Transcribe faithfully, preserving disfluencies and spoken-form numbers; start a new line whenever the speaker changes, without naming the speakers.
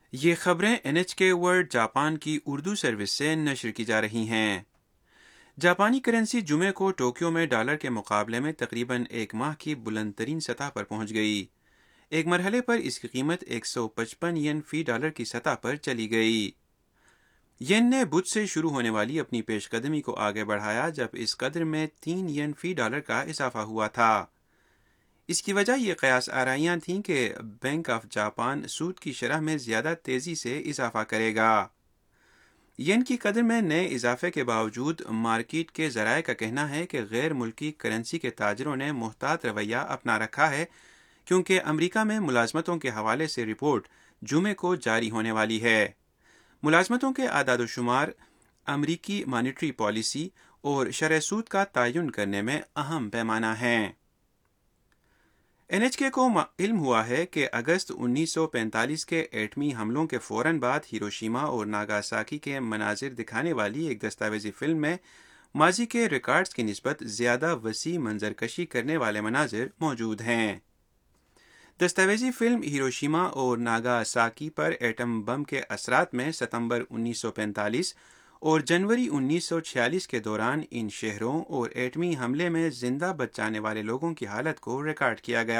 یہ خبریں N H کے ورلڈ جاپان کی اردو سروس سے نشر کی جا رہی ہیں۔ جاپانی کرنسی جمعے کو ٹوکیو میں ڈالر کے مقابلے میں تقریباً ایک ماہ کی بلند ترین سطح پر پہنچ گئی۔ ایک مرحلے پر اس کی قیمت ایک سو پچپن ین فی ڈالر کی سطح پر چلی گئی۔ ین نے بدھ سے شروع ہونے والی اپنی پیش قدمی کو آگے بڑھایا جب اس قدر میں تین ین فی ڈالر کا اضافہ ہوا تھا۔ اس کی وجہ یہ قیاس آرائیاں تھیں کہ بینک آف جاپان سود کی شرح میں زیادہ تیزی سے اضافہ کرے گا۔ ین کی قدر میں نئے اضافے کے باوجود مارکیٹ کے ذرائع کا کہنا ہے کہ غیر ملکی کرنسی کے تاجروں نے محتاط رویہ اپنا رکھا ہے کیونکہ امریکہ میں ملازمتوں کے حوالے سے رپورٹ جمعے کو جاری ہونے والی ہے۔ ملازمتوں کے اعداد و شمار امریکی مانیٹری پالیسی اور شرح سود کا تعین کرنے میں اہم پیمانہ ہیں۔ این ایچ کے کو علم ہوا ہے کہ اگست انیس سو پینتالیس کے ایٹمی حملوں کے فوراً بعد ہیروشیما اور ناگاساکی کے مناظر دکھانے والی ایک دستاویزی فلم میں ماضی کے ریکارڈز کی نسبت زیادہ وسیع منظر کشی کرنے والے مناظر موجود ہیں۔ دستاویزی فلم ہیروشیما اور ناگاساکی پر ایٹم بم کے اثرات میں ستمبر انیس سو پینتالیس اور جنوری انیس سو چھیالیس کے دوران ان شہروں اور ایٹمی حملے میں زندہ بچ جانے والے لوگوں کی حالت کو ریکارڈ کیا گیا